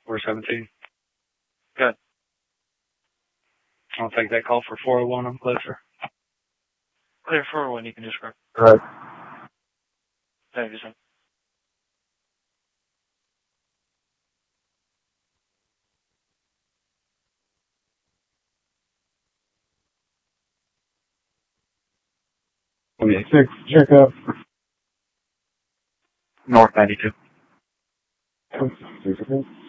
417. Good. I'll take that call for 401 on Closer. Clear 401, you can describe. Right. Thank you, sir. Six, check up. North 92. 6